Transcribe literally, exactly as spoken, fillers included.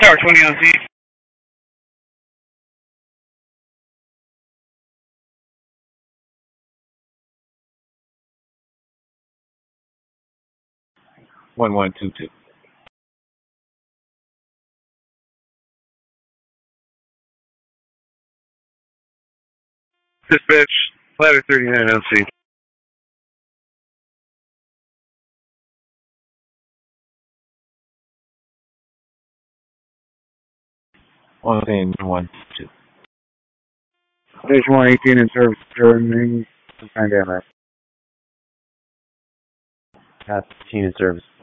Tower twenty on Z. One one two two. Dispatch, ladder thirty-nine on C. One ten one two. Station one eighteen in service, turning nine damage. Path fifteen in service.